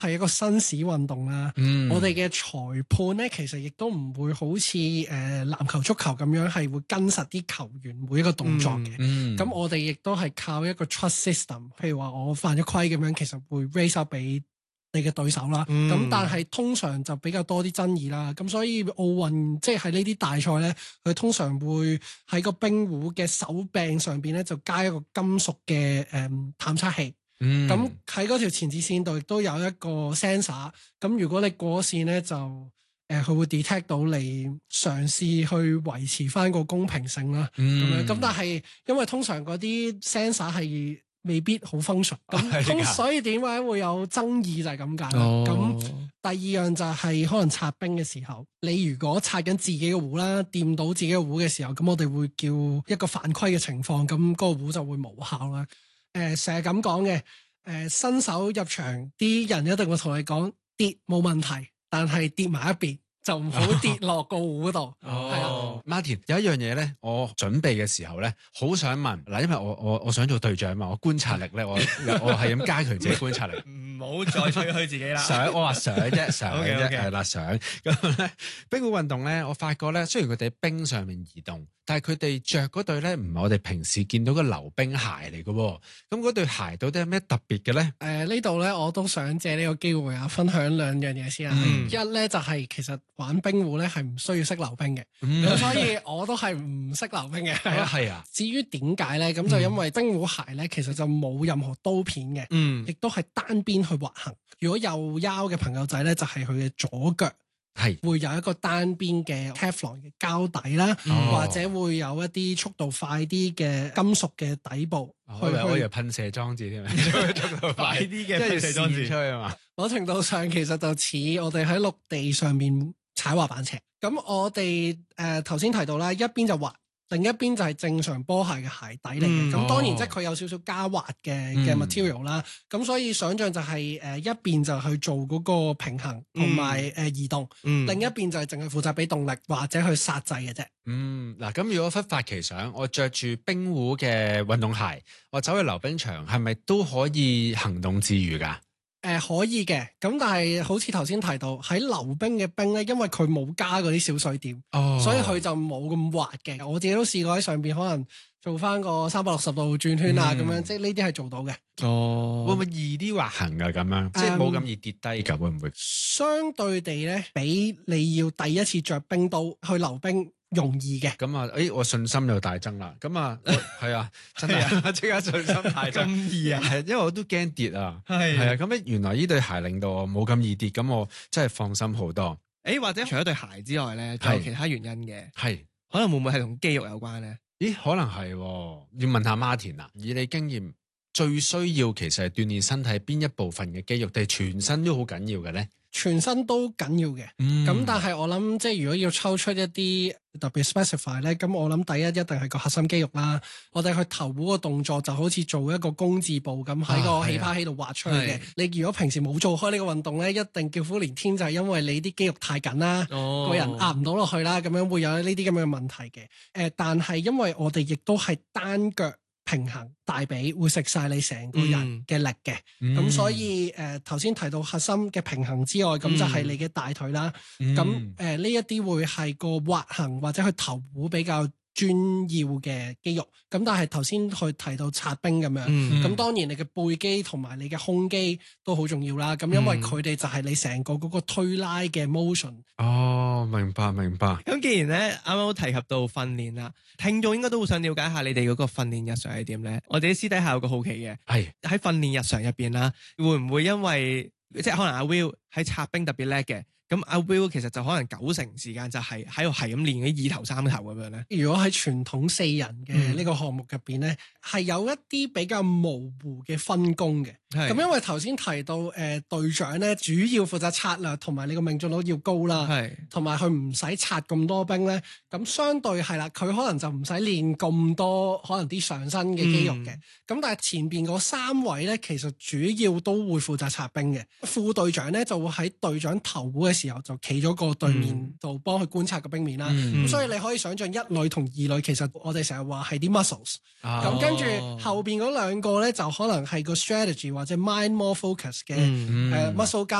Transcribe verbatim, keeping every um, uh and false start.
係一個紳士運動啦。嗯、我哋嘅裁判咧，其實亦都唔會好似誒籃球、足球咁樣係會跟實啲球員每一個動作嘅。咁、嗯嗯、我哋亦都係靠一個 trust system，譬如話我犯咗規咁樣，其實會 raise up 俾你嘅對手啦。咁、嗯、但係通常就比較多啲爭議啦。咁所以奧運即係喺呢啲大賽咧，佢通常會喺個冰壺嘅手柄上邊咧就加一個金屬嘅誒、嗯、探測器。咁喺嗰條前置線度亦都有一個 sensor。咁如果你過咗線咧，就誒佢、呃、會 detect 到你嘗試去維持翻個公平性啦。咁樣咁但係因為通常嗰啲 sensor 係未必好 function，咁咁所以點解會有爭議就係咁解啦。咁、哦、第二樣就係可能擦冰嘅時候，你如果擦緊自己嘅壺啦，掂到自己嘅壺嘅時候，咁我哋會叫一個犯規嘅情況，咁嗰個壺就會無效啦。誒、呃，成日咁講嘅，誒、呃，新手入場啲人一定會同你講跌冇問題，但係跌埋一邊。就唔好跌落個壺度。 哦，Martin 有一樣嘢咧，我準備嘅時候咧，好想問嗱，因為我我我想做隊長嘛，我觀察力咧，我我係咁加強自己觀察力。 唔好再吹噓自己啦。 想我話想啫，想啫，係啦，想咁咧。冰壺運動咧，我發覺咧，雖然佢哋喺冰上面移動，但係佢哋着嗰對咧，唔係我哋平時見到嘅溜冰鞋嚟嘅。咁嗰對鞋到底有咩特別嘅咧？誒、 呃，呢度咧，我都想借呢個機會啊，分享兩樣嘢先啊。嗯、一咧就係、是、其實。玩冰壺咧係唔需要識溜冰嘅，咁、嗯、所以我都係唔識溜冰嘅。係啊，係啊。至於點解咧？咁就因為冰壺鞋咧，其實就冇任何刀片嘅，嗯，亦都係單邊去滑行。如果右腰嘅朋友仔咧，就係佢嘅左腳係會有一個單邊嘅 Teflon 嘅膠底啦，嗯、或者會有一啲速度快啲嘅金屬嘅底部。 哦、去我以為噴射裝置添，速度快啲嘅噴射裝置出去嘛。 某程度上其實就似我哋喺陸地上面踩滑板車。咁我哋誒頭先提到啦，一邊就滑，另一邊就係正常波鞋嘅鞋底嚟嘅。咁、嗯、當然即係佢有少少加滑嘅嘅 material 啦。咁、嗯、所以想象就係誒一邊就去做嗰個平衡同埋誒移動，嗯、另一邊就係淨係負責俾動力或者去剎掣嘅啫。 嗯，嗱，咁如果忽發奇想，我着住冰壺嘅運動鞋，我走去溜冰場，係咪都可以行動自如噶？ 誒、呃，可以嘅，咁但係好似頭先提到喺溜冰嘅冰咧，因為佢冇加嗰啲小水點，哦、所以佢就冇咁滑嘅。我自己都試過喺上邊可能做翻個三百六十度轉圈啊，咁、嗯、樣即係呢啲係做到嘅。 哦，會唔會易啲滑行噶咁樣？嗯、即係冇咁易跌低噶，會唔會？ 相對地咧，比你要第一次着冰刀去溜冰容易嘅。 咁啊，誒，我信心又大增啦。咁啊，係啊，真係即刻信心大增。 咁易啊？ 係，因為我都驚跌啊。係係啊，咁咧原來呢對鞋令到我冇咁易跌，咁我真係放心好多。 誒，或者除咗對鞋之外咧，仲有其他原因嘅。係，可能會唔會係同肌肉有關咧？ 咦，可能係，要問下 Martin 啊。以你經驗，最需要其實係鍛煉身體邊一部分嘅肌肉，定係全身都好緊要嘅咧？ 全身都緊要嘅，咁、嗯、但係我諗即係如果要抽出一啲特別 specify 咧，咁我諗第一一定係個核心肌肉啦。我哋去頭壺個動作就好似做一個弓字步咁喺個起跑器度滑出去嘅。啊、你如果平時冇做開呢個運動咧，一定叫苦連天，就係因為你啲肌肉太緊啦，哦、個人壓唔到落去啦，咁樣會有呢啲咁嘅問題嘅。誒、呃，但係因為我哋亦都係單腳平衡大髀會食晒你成個人嘅力嘅，咁、嗯、所以誒頭先提到核心嘅平衡之外，咁、嗯、就係你嘅大腿啦。咁誒呢一啲會係個滑行或者去頭壺比較專要嘅肌肉。咁但係頭先去提到擦冰咁樣，咁、嗯、當然你嘅背肌同埋你嘅胸肌都好重要啦。咁因為佢哋就係你成個嗰個推拉嘅 motion。 哦，明白明白。 咁既然咧啱啱都提及到訓練啦，聽眾應該都好想了解下你哋嗰個訓練日常係點咧？我哋私底下有個好奇嘅，係喺訓練日常入邊啦，會唔會因為即係可能阿 Will 喺擦冰特別叻嘅？咁阿 Will 其實就可能九成時間就係喺度係咁練啲二頭三頭咁樣咧。 如果喺傳統四人嘅呢個項目入邊咧，係、嗯、有一啲比較模糊嘅分工嘅。咁是因為頭先提到誒隊、呃、長咧，主要負責策略同埋你個命中率要高啦，同埋佢唔使擦咁多冰咧。咁相對係啦，佢可能就唔使練咁多可能啲上身嘅肌肉嘅。咁、嗯、但係前邊嗰三位咧，其實主要都會負責擦冰嘅。副隊長咧就會喺隊長頭壺嘅時候就企咗個對面度幫佢觀察個冰面啦。咁、嗯、所以你可以想象一類同二類其實我哋成日話係啲 muscles。咁跟住後邊嗰兩個咧就可能係個 strategy 或者 mind more focus 嘅誒 muscle 加。